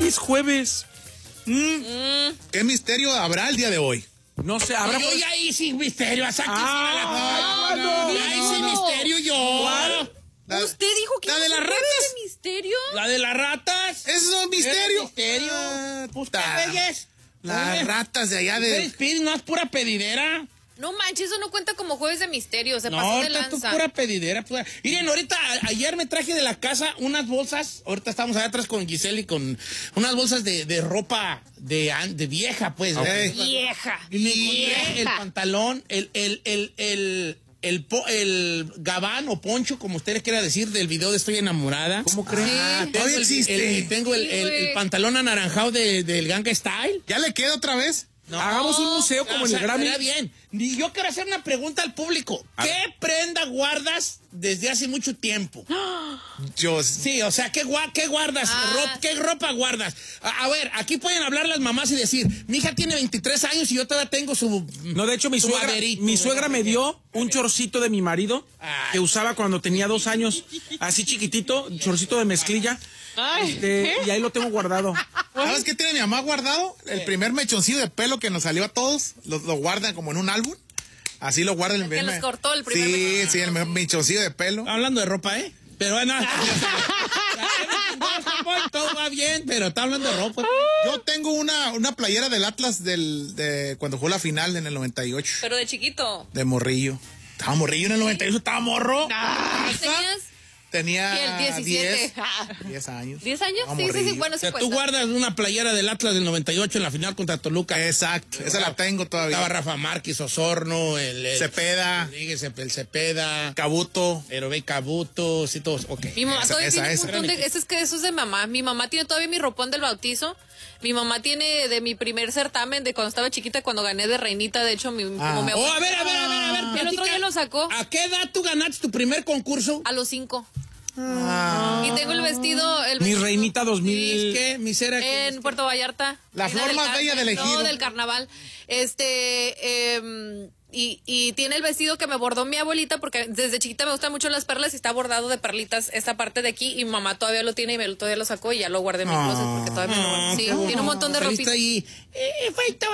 Hoy es jueves. ¿Qué misterio habrá el día de hoy? No sé, habrá... Yo ya hice misterio, no. Ya hice misterio yo. ¿Usted dijo que ¿La de las no ratas? de misterio? La de las ratas. ¿Eso es un misterio? Misterio. Pues, ¿qué belles? Las ratas de allá de... Speedy, no es pura pedidera. No manches, eso no cuenta como jueves de misterio, se No, pasó de ahorita es lanza. pura pedidera. Miren, ahorita, ayer me traje de la casa unas bolsas. Ahorita estamos allá atrás con Giselle y con unas bolsas de ropa de vieja, pues. Okay. Vieja. Y me encontré el pantalón, el gabán o poncho, como usted le quiera decir, del video de Estoy Enamorada. ¿Cómo creen? Sí. Todavía existe. Tengo el pantalón anaranjado del Ganga Style. ¿Ya le queda otra vez? No. Hagamos un museo como en el Grammy. Está bien. Y yo quiero hacer una pregunta al público. ¿Qué prenda guardas desde hace mucho tiempo? Yo... Sí, o sea, ¿qué guardas? ¿Qué ropa guardas? A ver, aquí pueden hablar las mamás y decir, mi hija tiene 23 años y yo todavía tengo su... No, de hecho, mi su suegra maderito. me dio un chorcito de mi marido Ay. que usaba cuando tenía 2 años, así chiquitito, chorcito de mezclilla. Y ahí lo tengo guardado. ¿Sabes qué tiene mi mamá guardado? El primer mechoncillo de pelo que nos salió a todos, lo guardan como en un álbum. Así lo guardan. Que nos cortó el primer mechoncillo. Sí, el mechoncillo de pelo. Hablando de ropa, ¿eh? Pero bueno, todo va bien, pero está hablando de ropa. Yo tengo una playera del Atlas de cuando jugó la final en el 98. Pero de chiquito. De morrillo. Estaba morrillo en el 98, estaba morro. ¿Tenías? Tenía ¿Y el 17? 10 años. ¿10 años? Estaba Sí, morrillo. bueno, O sí sea, tú cuenta. guardas una playera del Atlas del 98 en la final contra Toluca. Exacto, esa la tengo todavía. Estaba Rafa Márquez, Osorno, el Cepeda, Rodríguez, el Cepeda, Cabuto. Herobey Cabuto, sí, todos, ok. Mi mamá todavía tiene un montón Era de... Eso es de mamá. Mi mamá tiene todavía mi ropón del bautizo. Mi mamá tiene de mi primer certamen de cuando estaba chiquita, cuando gané de reinita. De hecho, como mi Oh, abuela... a ver, El otro platica. día lo sacó. ¿A qué edad tú ganaste tu primer concurso? A los 5. Y tengo el vestido... Mi reinita 2000. ¿Qué? ¿Misera qué? En Puerto Vallarta. La Esa flor del más bella del ejido. No, del carnaval. Y tiene el vestido que me bordó mi abuelita, porque desde chiquita me gustan mucho las perlas y está bordado de perlitas esta parte de aquí, y mi mamá todavía lo tiene y todavía lo sacó y ya lo guardé en mi closet porque todavía me lo guardo. Sí, tiene un montón de Saliste ropita. ahí. Puerto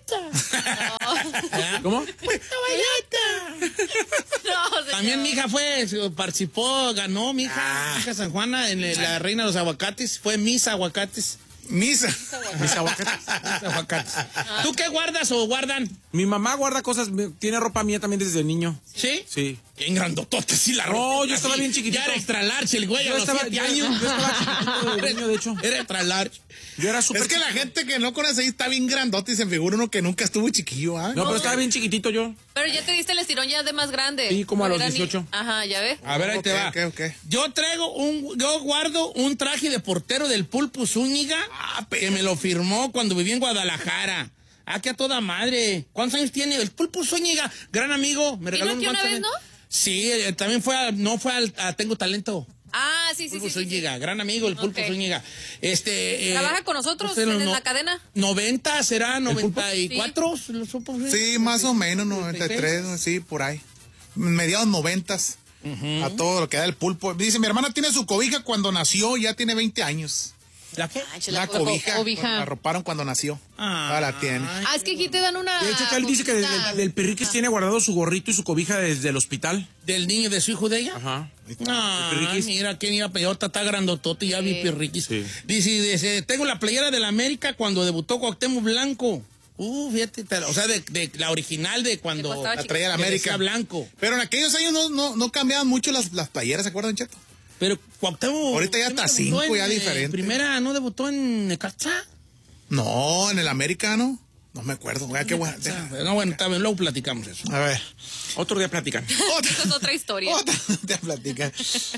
Vallarta. ¿Cómo? Puerto Vallarta. No, señor. También mi hija participó, ganó mi hija San Juana en la Reina de los Aguacates. Fue Miss Aguacates. Misa. Mis aguacates. Miss Aguacates. ¿Tú qué guardas o guardan? Mi mamá guarda cosas, tiene ropa mía también desde niño. ¿Sí? Sí. Bien grandotote, sí, la ropa. No, yo estaba así. bien chiquitito. Ya era extra large el güey a Yo los estaba 7 años. chiquitito de niño, de hecho. Era extra large. Yo era súper Es que la gente que no conoce ahí está bien grandote y se figura uno que nunca estuvo chiquillo, ¿ah? No, pero estaba bien chiquitito yo. Pero ya te diste el estirón ya de más grande. Sí, como a los Era 18. Ajá, ya ve. A ver, ahí te va. Ok. Yo guardo un traje de portero del Pulpo Zúñiga que me lo firmó cuando viví en Guadalajara. Que a toda madre. ¿Cuántos años tiene? El Pulpo Zúñiga, gran amigo. Me regaló ¿Vino aquí una vez, no? Sí, también fue a Tengo Talento. Ah, sí. Pulpo Zúñiga, gran amigo, el Pulpo Ok. Zúñiga. ¿Trabaja con nosotros usted en la cadena? 90, ¿será? 94. ¿Lo supo? Sí, más o menos, 93, sí, por ahí. Mediados 90s. A todo lo que da el pulpo. Dice, mi hermana tiene su cobija cuando nació, ya tiene 20 años. ¿La qué? La cobija. La arroparon cuando nació. Ahora la tiene. Es que aquí te dan una... De hecho, acá él dice que del Perriquis tiene guardado su gorrito y su cobija desde el hospital. ¿Del niño de su hijo de ella? Ajá. Ah, mira, qué niña peyota, está grandotote, ya vi Pirriquis. Sí. Dice, tengo la playera de la América cuando debutó Cuauhtémoc Blanco. Fíjate, o sea, de la original de cuando La traía la América. Blanco. Pero en aquellos años no cambiaban mucho las playeras, ¿se acuerdan, Cheto? Pero Cuauhtémoc... Ahorita ya está 5, ya diferente. Primera, ¿no debutó en Necaxa? No, en el americano. No me acuerdo. Qué bueno. No, bueno, está bien, luego platicamos eso. A ver. Otro día platican. Esa es otra historia. Otra te platican.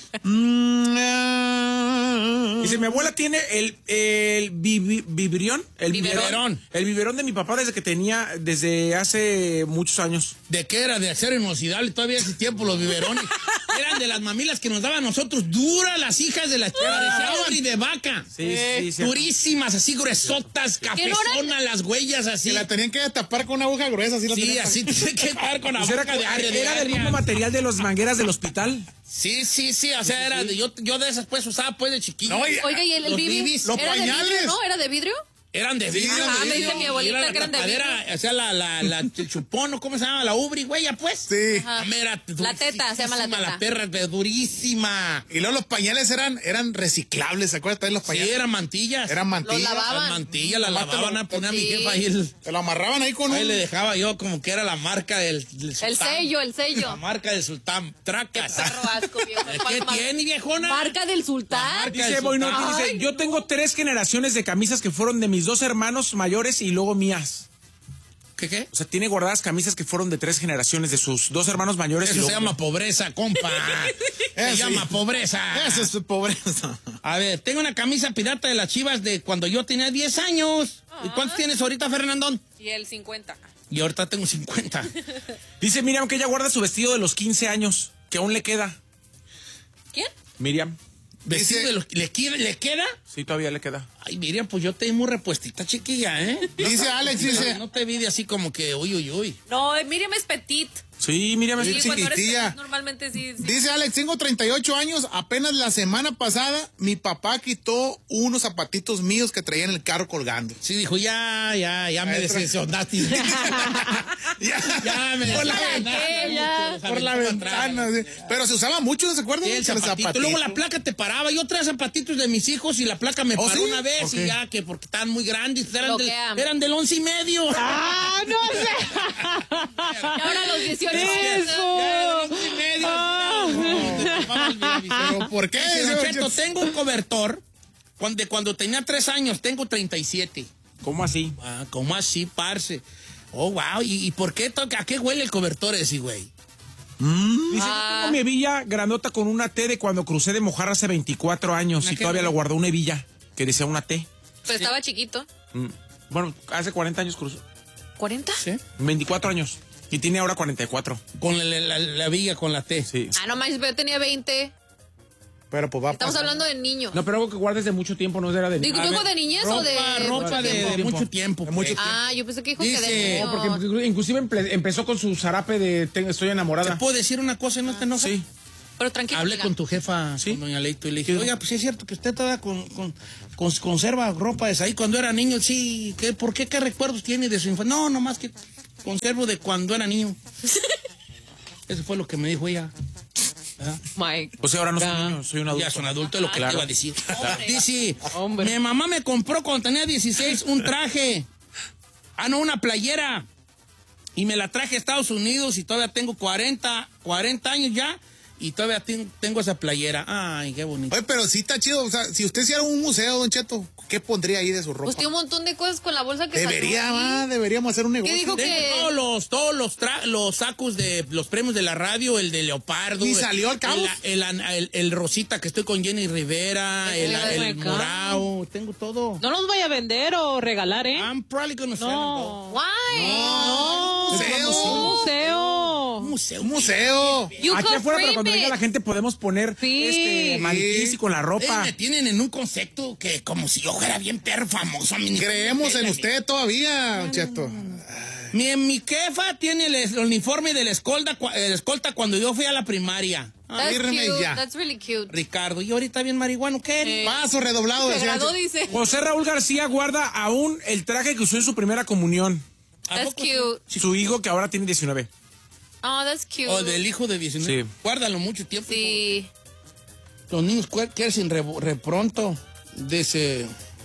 Dice, mi abuela tiene el biberón. El Biberón. El biberón de mi papá desde hace muchos años. ¿De qué era? De acero inoxidable. Todavía hace tiempo los biberones. Eran de las mamilas que nos daban a nosotros. Duras las hijas de la y de vaca. Sí. Durísimas, así gruesotas, cafezonas, las huellas así. Y la tenían que tapar con una aguja gruesa. Así la Sí, tenían así tiene que estar con la Pues boca de agria. era del mismo material de las mangueras del hospital. Sí, o sea, era de, yo de esas pues usaba pues de chiquillos. No, Oiga, ¿y el Los Bibi? Bibis. Los ¿Era de vidrio, pañales. no? ¿Era de vidrio? Eran de vidrio. Ajá, de me dice vidrio. mi abuelita Era que eran de tapadera, o sea, el chupón, ¿no? ¿Cómo se llama? La ubri, güey, ya pues. Sí. Ajá. Era La teta, se llama la durísima, teta. La perra, pero durísima. Y luego los pañales eran reciclables, ¿se acuerdan también los Sí, pañales? eran mantillas. Eran mantillas. Los lavaban. Las mantillas, las Nomás te lavaban lo- a poner a mi sí. jefa ahí. Te lo amarraban ahí con Ahí un... le dejaba yo como que era la marca del sultán. El sello, el La sello. marca del sultán. Tracas. Perro asco, viejo. ¿Qué tiene, viejona? Marca del sultán. Marca Dice Boinotti, Ay, dice, yo no. tengo 3 generaciones de camisas que fueron de mis 2 hermanos mayores y luego mías. ¿Qué? O sea, tiene guardadas camisas que fueron de 3 generaciones de sus 2 hermanos mayores. y Eso se luego- llama pobreza, compa. Se Sí. llama pobreza. Eso es pobreza. A ver, tengo una camisa pirata de las Chivas de cuando yo tenía 10 años. ¿Y cuántos tienes ahorita, Fernandón? Y el 50. Y ahorita tengo 50. Dice Miriam que ella guarda su vestido de los 15 años, que aún le queda. ¿Quién? Miriam, ¿Vestido de los, ¿le queda? sí, todavía le queda. Ay, Miriam, pues yo te vi muy repuestita, chiquilla, ¿eh? Dice Alex, dice... No te vi de así como que, uy. No, Miriam es petit. Sí, Miriam es Sí, cuando eres chiquitilla. petit, normalmente sí. Dice Alex, tengo 38 años, apenas la semana pasada mi papá quitó unos zapatitos míos que traía en el carro colgando. Sí, dijo, ya me decepcionaste. ya me Por la decepcionaste. ya. mucho, Por la aventó ventana. atrás. Sí. Pero se usaba mucho, ¿se acuerdan? Sí, el zapatito. Luego la placa te paraba. Yo traía zapatitos de mis hijos y la placa me ¿Oh, paró sí? una vez Ok. y ya que porque estaban muy grandes. Bloquea. Eran del 11 y medio. ¡Ah, no sé! Y ahora a los 18 ¡Eso! Ya, del 11 y medio. ¿Pero por qué? Dice, Don Cheto, tengo un cobertor. Cuando tenía 3 años, tengo 37. ¿Cómo así? Ah, ¿cómo así, parce? Oh, wow. ¿Y por qué toca? ¿A qué huele el cobertor ese, güey? Dice, yo tengo mi hebilla grandota con una T de cuando crucé de Mojarra hace 24 años ¿Una y qué? todavía lo guardó una hebilla que decía una T. Pero estaba chiquito. Bueno, hace 40 años cruzó. ¿40? ¿Sí? 24 años. Y tiene ahora 44. Con la villa, con la T. Sí. Ah, no manches, pero yo tenía 20. Pero pues va a Estamos pasar. hablando de niños. No, pero algo que guardes de mucho tiempo, no era de Digo, A ¿digo ver, de niñez o de ropa mucho de tiempo? mucho tiempo. De mucho pues. Ah, yo pensé que dijo que Dice- de No, niños. porque inclusive empezó con su zarape de estoy ¿Te enamorada. puedo decir una cosa y no te enojas? Sí. Pero tranquilo. Hablé amiga. con tu jefa, con doña Leito, y le dije, oiga, pues sí es cierto que usted todavía conserva ropa de ahí cuando era niño. Sí, ¿por qué? ¿Qué recuerdos tiene de su infancia? No, nomás que conservo de cuando era niño. Eso fue lo que me dijo ella. Mike. O sea, ahora no soy niño, soy un adulto. Ya son adultos, lo que Claro. te iba a decir. Dice, Hombre. mi mamá me compró cuando tenía 16 un traje. Ah, no, una playera. Y me la traje a Estados Unidos y todavía tengo 40 años ya. Y todavía tengo esa playera. Ay, qué bonito. Oye, pero sí está chido. O sea, si usted hiciera un museo, Don Cheto, ¿qué pondría ahí de su ropa? Pues tiene un montón de cosas con la bolsa que Debería, salió aquí. deberíamos hacer un negocio. dijo que- Tengo todos los sacos de los premios de la radio, el de Leopardo. ¿Y salió al cabo? El Rosita que estoy con Jenny Rivera, el my God. Morao, tengo todo. No los vaya a vender o regalar, ¿eh? I'm probably gonna sell them, No. Why? No. Museo. Un museo. though. Museo. Un museo. You Aquí could afuera, para frame cuando venga it. la gente, podemos poner Sí. maniquís y con la ropa. Me tienen en un concepto que como si yo fuera bien perro famoso. A mí ni- Creemos en usted todavía, Don Cheto. Mi jefa tiene el uniforme de la escolta cuando yo fui a la primaria. That's Irme cute. ya. That's really cute. Ricardo, y ahorita bien marihuano, ¿qué? Paso redoblado. Se decía graduó, Don Cheto. dice. José Raúl García guarda aún el traje que usó en su primera comunión. ¿A That's poco cute. Su hijo, que ahora tiene 19. Oh, that's cute. O del hijo de 19. Sí. Guárdalo mucho tiempo. Sí. Los niños crecen re pronto. Dice,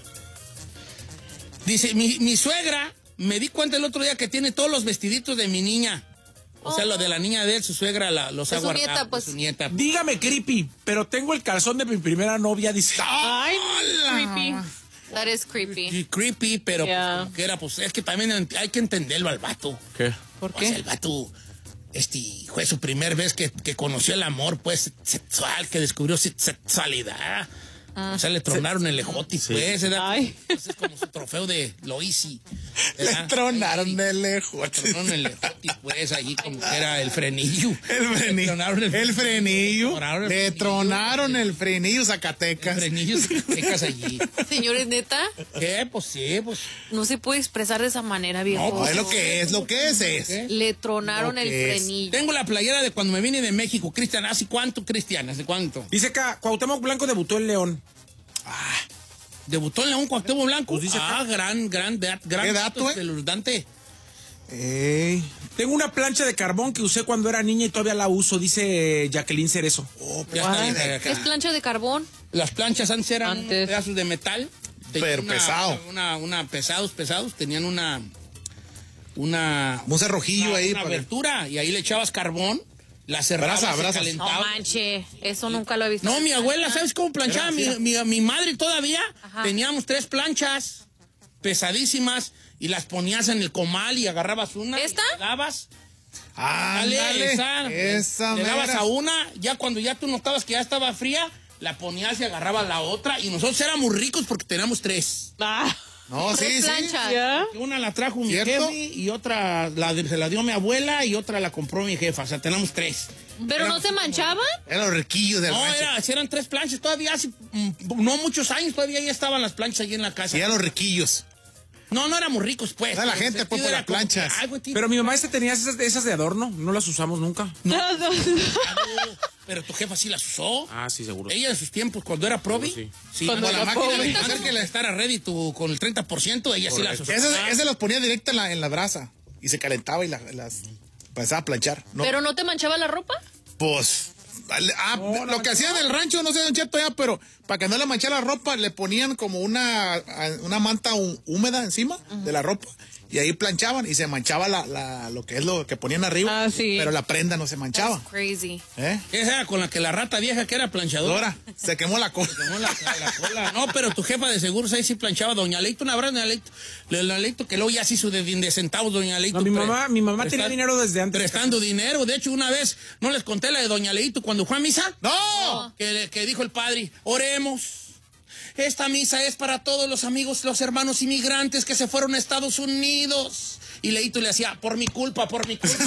mi suegra, me di cuenta el otro día que tiene todos los vestiditos de mi niña. O sea, lo de la niña de él, su suegra los De ha su guardado. nieta, de pues. su nieta. Dígame, creepy, pero tengo el calzón de mi primera novia, dice. Ay, creepy. That is creepy. Sí, creepy, pero Yeah. pues, como que era, pues es que también hay que entenderlo al vato. ¿Qué? ¿Por O sea, qué? el vato, fue su primer vez que conoció el amor, pues, sexual, que descubrió sexualidad. O sea, le tronaron el ejote, pues. Ay. Ese es como su trofeo de Loisi. Le tronaron de lejos. Le tronaron el ejote, pues, allí como que era el frenillo. El Le frenillo. tronaron El frenillo. tronaron el Le frenillo. tronaron el frenillo Zacatecas. El frenillo Zacatecas allí. Señores, neta, ¿Qué? Pues sí, pues. no se puede expresar de esa manera, viejo. No, pues es lo que es, lo que es. Le tronaron Lo el que es. frenillo. Tengo la playera de cuando me vine de México, Cristian. ¿Hace cuánto, Cristian? ¿Hace cuánto? Dice acá, Cuauhtémoc Blanco debutó en León. Debutó en León Cuauhtémoc Blanco. Pues dice gran ¿Qué dato, Dante. Tengo una plancha de carbón que usé cuando era niña y todavía la uso, dice Jacqueline Cerezo. Ya está bien acá. ¿Es plancha de carbón? Las planchas antes eran Antes. pedazos de metal. Pero pesado. Pesados. Tenían una Un cerrojillo ahí. una abertura y ahí le echabas carbón, la cerrabas, Brasa, se brasa. No calentaba. manche, eso nunca lo he visto. No, mi abuela, ¿sabes cómo planchaba? Mi madre todavía. Ajá. Teníamos 3 planchas pesadísimas y las ponías en el comal y agarrabas una. ¿Esta? Y le dabas. Ándale, esa le dabas mera. a una, ya cuando ya tú notabas que ya estaba fría, la ponías y agarrabas la otra. Y nosotros éramos ricos porque teníamos 3. Ah, No, sí, Tres sí. planchas. ¿ya? Una la trajo mi ¿Cierto? jefe y otra se la dio mi abuela y otra la compró mi jefa. O sea, tenemos 3. ¿Pero no se manchaban? Eran los riquillos del No, rancho. eran 3 planchas. Todavía hace no muchos años, todavía ya estaban las planchas allí en la casa. Sí, eran los riquillos. No éramos ricos, pues. No, la El gente, sentido pues, por era las como que, planchas. ay, güey, tío, Pero mi mamá tenía esas de adorno, no las usamos nunca. pero tu jefa sí las usó. Ah, sí, seguro. Ella en sus tiempos, cuando era probi. Sí. Sí, Cuando cuando la era máquina probi. de antes que la estar ready con el 30%, ella sí las usó. Ese los ponía directo en la brasa y se calentaba y las pasaba a planchar. No, ¿Pero no te manchaba la ropa? pues, lo que hacían en el rancho, no sé, Don Cheto, ya, pero para que no le manchara la ropa, le ponían como una manta húmeda encima de la ropa. Y ahí planchaban y se manchaba lo que es lo que ponían arriba. Ah, sí. Pero la prenda no se manchaba. Crazy. Esa era con la que la rata vieja que era planchadora. Dora, se quemó la cola. No, la cola. No, pero tu jefa de seguros ahí sí planchaba. Doña Leito, una verdad, Doña Leito, que luego ya se hizo de centavos, Doña Leito. No, mi mamá tenía dinero desde antes. Prestando dinero. De hecho, una vez, no les conté la de Doña Leito cuando fue a misa. ¡No! Que dijo el padre, oremos. Esta misa es para todos los amigos, los hermanos inmigrantes que se fueron a Estados Unidos. Y Leito le hacía, por mi culpa, por mi culpa.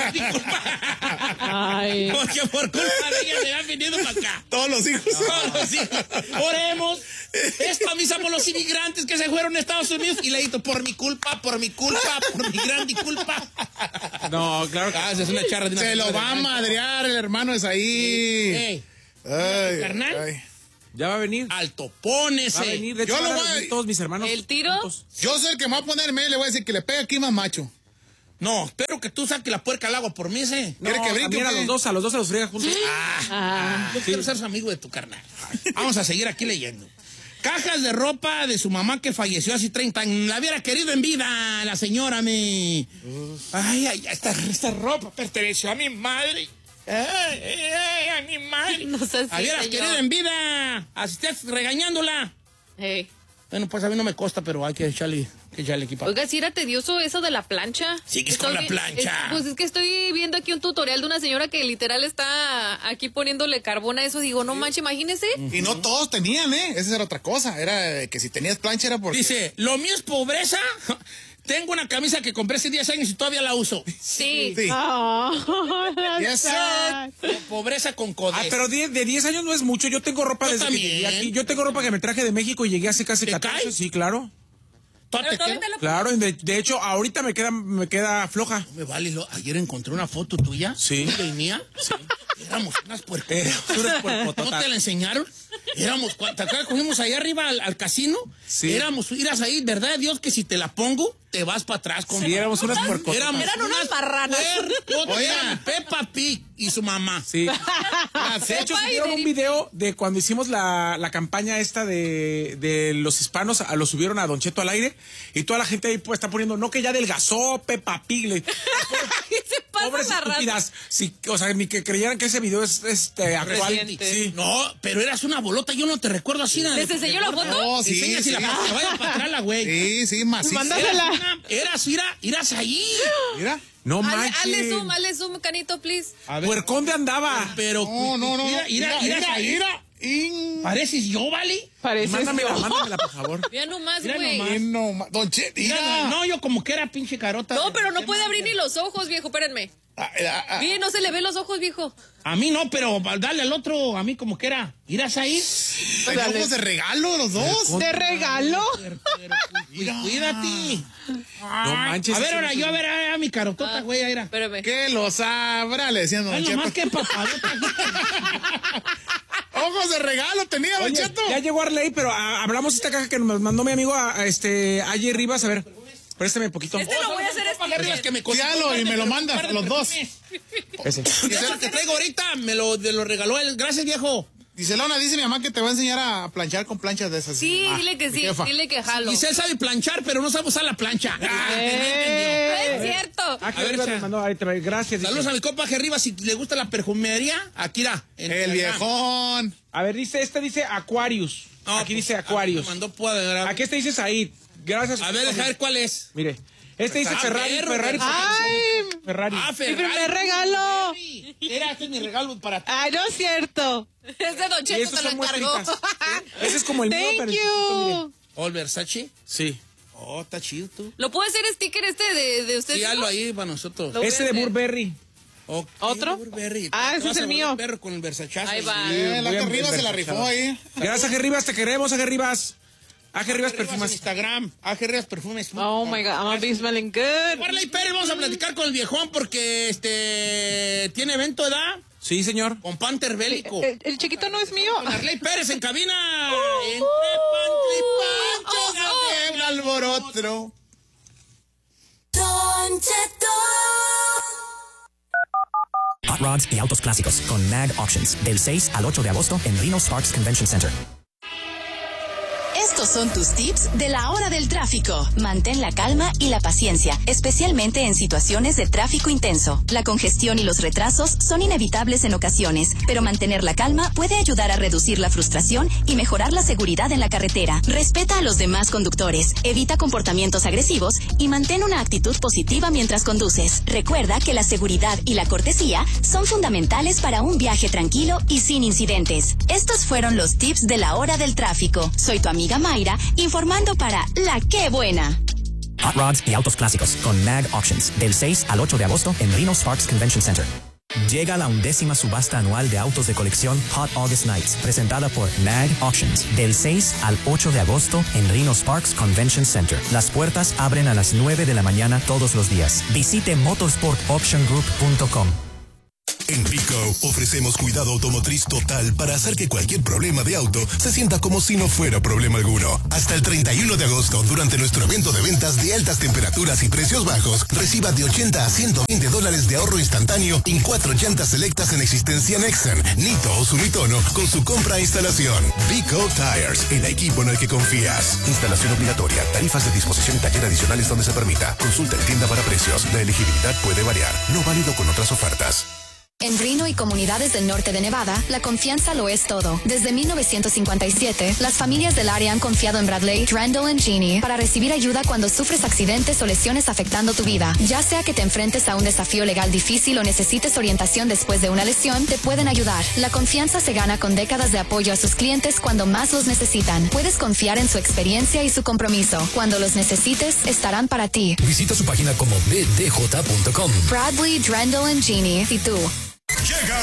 Ay. Porque por culpa de ella se han venido para acá. Todos los hijos. Todos los hijos. Oremos. Esta misa por los inmigrantes que se fueron a Estados Unidos. Y Leito, por mi culpa, por mi gran culpa. No, claro que Esa es una charra de una Se lo va a madrear el hermano es ahí. Ey, Ay, carnal. ay. ya va a venir. alto, pónese. Va a venir. De hecho, Yo lo van a voy a- venir todos mis hermanos. ¿El tiro? juntos. Yo soy el que me va a poner medio, le voy a decir que le pegue aquí más macho. No, espero que tú saques la puerca al agua por mí, ese. ¿Quiere que brinque también o qué? a los dos se los friega juntos. Yo quiero ser su amigo de tu carnal. Vamos a seguir aquí leyendo. Cajas de ropa de su mamá que falleció hace 30 años. La hubiera querido en vida, la señora me. Ay, esta ropa perteneció a mi madre. Ay, a mi madre. No sé si, La hubieras señor. querido en vida. Así estás regañándola. Hey. Bueno, pues a mí no me consta, pero hay que echarle equipo. Oiga, si era tedioso eso de la plancha. Sigues con la plancha. Pues es que estoy viendo aquí un tutorial de una señora que literal está aquí poniéndole carbón a eso. Digo, no manches, imagínese. Y no todos tenían, ¿eh? Esa era otra cosa. Era que si tenías plancha era porque... Dice, lo mío es pobreza. Tengo una camisa que compré hace 10 años y todavía la uso. Sí. Sí. Oh, Yes, sir. Pobreza con codez. Pero de 10 años no es mucho. Yo tengo ropa Yo desde también. que llegué aquí. Yo tengo ropa que me traje de México y llegué hace casi ¿Te 14. cae? Sí, claro. ¿Todavía te Pero queda? la... Claro, y de hecho, ahorita me queda floja. No me vale, ayer encontré una foto tuya. Sí. ¿Tuya y mía? Sí. Éramos unas puercas. Unas ¿No puercototas. te la enseñaron? Éramos, ¿te acuerdas que fuimos allá arriba al casino? Sí. Irás ahí, ¿verdad de Dios que si te la pongo, te vas para atrás? Sí, éramos unas puercototas. Eran unas marranas. Oigan, Peppa Pig y su mamá. Sí. De hecho, Ay, subieron de- un video de cuando hicimos la campaña esta de los hispanos, lo subieron a Don Cheto al aire, y toda la gente ahí pues, está poniendo, no que ya adelgazó, Peppa Pig. ¿Qué se pasa Pobres la raza? estúpidas. Sí, o sea, ni que creyeran que ese video es actual. Reciente. Sí. No, pero eras una bolota, yo no te recuerdo así. nada. ¿Les enseñó la foto? No, sí, Enseña si sí. la foto, que vaya para atrás la güey. Sí, sí, macizo. Mándasela. Irás ahí. Mira. No Hazle manches. hazle zoom, canito, please. A ver. Puercón de andaba. Pero. No. Irás ahí. Pareces yo, ¿vale? Parece Mándamela, por favor. Mira nomás, Mira güey. nomás. No, Don Che, mira. No, yo como que era pinche carota. No, pero no puede abrir ni los ojos, viejo, espérenme. Bien, no se le ven los ojos, viejo. A mí no, pero dale al otro, a mí como que era. ¿Irás ahí? Tenemos de regalo los dos. ¿De regalo? Cuídate. No manches. A ver, ahora yo, a ver, a mi carotota, güey, ahí era. Espérame. Que lo sabrá, le decían Don Ay, Cheto. nomás que papadota. ojos de regalo tenía, Don Oye, Cheto. ya llegó Arley, pero hablamos de esta caja que nos mandó mi amigo Ayer Rivas. A ver, préstame un poquito. Este lo voy a hacer Arriba, que me Cuídalo y me lo mandas a los dos. Ese. Y eso que traigo ahorita me lo regaló él. Gracias, viejo. Dice Lona, dice mi mamá que te va a enseñar a planchar con planchas de esas. Sí, dile que mi sí, jefa. dile que jalo. Giselle sabe planchar, pero no sabe usar la plancha. No es cierto. Ayer ver, Rivas cha. nos mandó, ahí te va, gracias. dice. Saludos a mi compa Rivas. Si le gusta la perfumería, aquí irá. El viejón. A ver, dice Aquarius. Aquí dice Aquarius. Me mandó pueda. Aquí este dice Said. Gracias. A ver, deja ver cuál es. Mire, este dice Ah, Ferrari. perro, Ferrari. Ay, Ferrari. Ah, mi primer regalo. Era este es mi regalo para ti. Ay, no es cierto. Es de Don Y Cheto, estos te lo son encargó. muestritas. Ese es como el mío, Thank pero chiquito, mire. you. ¿O el Versace? Sí. Oh, está chido tú. ¿Lo puedo hacer sticker de ustedes? Sí, hazlo ahí para nosotros. Lo voy a Ese de hacer. Burberry. Ok, ¿Otro? Burberry. Ah, Te ese vas es a el volver mío. perro con el Versachazo. Ahí va. La voy que a arriba se la empezar. rifó ahí. Gracias, Ayer Rivas. Te queremos, Ayer Rivas. Ayer Rivas En Perfumas. Instagram. AG Rivas Perfumes. Oh my God, I'm gonna be smelling good. Marley Pérez, vamos a platicar con el viejón porque tiene evento de edad Sí, señor. con Panther Bélico. El chiquito no es mío. Con Marley Pérez en cabina. Entre Pancho y Pancho se Un alboroto. Hot Rods y autos clásicos con Mag Auctions del 6 al 8 de agosto en Reno Sparks Convention Center. Estos son tus tips de la hora del tráfico. Mantén la calma y la paciencia, especialmente en situaciones de tráfico intenso. La congestión y los retrasos son inevitables en ocasiones, pero mantener la calma puede ayudar a reducir la frustración y mejorar la seguridad en la carretera. Respeta a los demás conductores, evita comportamientos agresivos y mantén una actitud positiva mientras conduces. Recuerda que la seguridad y la cortesía son fundamentales para un viaje tranquilo y sin incidentes. Estos fueron los tips de la hora del tráfico. Soy tu amiga Mayra, informando para La Qué Buena. Hot Rods y autos clásicos con Mag Auctions del 6 al 8 de agosto en Reno Sparks Convention Center. Llega la 11ª subasta anual de autos de colección Hot August Nights, presentada por Mag Auctions, del 6 al 8 de agosto en Reno Sparks Convention Center. Las puertas abren a las 9 de la mañana todos los días. Visite motorsportauctiongroup.com. En Vico ofrecemos cuidado automotriz total para hacer que cualquier problema de auto se sienta como si no fuera problema alguno. Hasta el 31 de agosto, durante nuestro evento de ventas de altas temperaturas y precios bajos, reciba de $80 a $120 de ahorro instantáneo en 4 llantas selectas en existencia Nexen, Nito o Sumitono con su compra e instalación. Vico Tires, el equipo en el que confías. Instalación obligatoria, tarifas de disposición y taller adicionales donde se permita. Consulta en tienda para precios. La elegibilidad puede variar. No válido con otras ofertas. En Reno y comunidades del norte de Nevada, la confianza lo es todo. Desde 1957, las familias del área han confiado en Bradley, Randall y Jeannie para recibir ayuda cuando sufres accidentes o lesiones afectando tu vida. Ya sea que te enfrentes a un desafío legal difícil o necesites orientación después de una lesión, te pueden ayudar. La confianza se gana con décadas de apoyo a sus clientes cuando más los necesitan. Puedes confiar en su experiencia y su compromiso. Cuando los necesites, estarán para ti. Visita su página como bdj.com. Bradley, Randall y Jeannie, y tú. Llega